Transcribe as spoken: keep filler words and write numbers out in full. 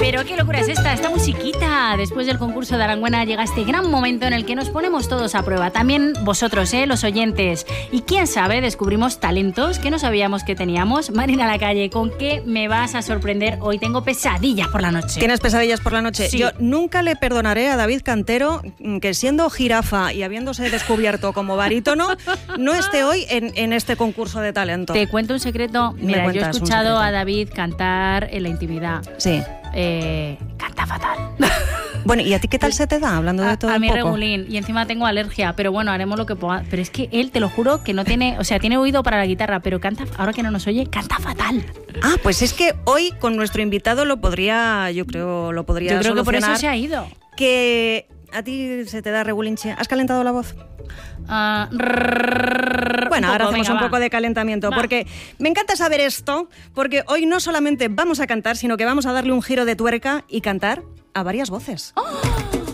Pero qué locura es esta, esta musiquita. Después del concurso de Aranguena llega este gran momento en el que nos ponemos todos a prueba. También vosotros, ¿eh? Los oyentes. Y quién sabe, descubrimos talentos que no sabíamos que teníamos. Marina Lacalle, ¿con qué me vas a sorprender hoy? Tengo pesadillas por la noche. ¿Tienes pesadillas por la noche? Sí. Yo nunca le perdonaré a David Cantero que siendo jirafa y habiéndose descubierto como barítono, no esté hoy en, en este concurso de talento. Te cuento un secreto. Mira, yo he escuchado a David cantar en la intimidad. Sí. Eh, canta fatal. Bueno, ¿y a ti qué tal se te da, hablando de todo A, a un mí poco? regulín, y encima tengo alergia, pero bueno, haremos lo que pueda. Pero es que él, te lo juro, que no tiene, o sea, tiene oído para la guitarra, pero canta, ahora que no nos oye, canta fatal. Ah, pues es que hoy con nuestro invitado lo podría, yo creo, lo podría Yo creo que por eso solucionar. se ha ido. Que a ti se te da regulinche. ¿Has calentado la voz? Uh, Bueno, ahora poco, hacemos venga, un va. poco de calentamiento, Va. porque me encanta saber esto, porque hoy no solamente vamos a cantar, sino que vamos a darle un giro de tuerca y cantar a varias voces. ¡Oh!